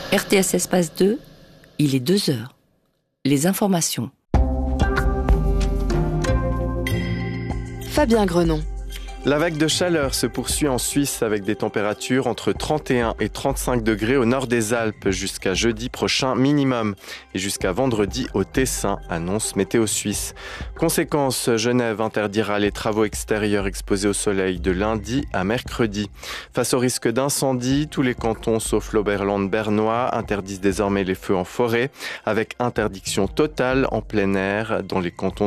RTS Espace 2, il est 2 heures. Les informations. Fabien Grenon. La vague de chaleur se poursuit en Suisse avec des températures entre 31 et 35 degrés au nord des Alpes jusqu'à jeudi prochain minimum et jusqu'à vendredi au Tessin, annonce Météo Suisse. Conséquence, Genève interdira les travaux extérieurs exposés au soleil de lundi à mercredi. Face au risque d'incendie, tous les cantons sauf l'Oberland bernois interdisent désormais les feux en forêt avec interdiction totale en plein air dans les cantons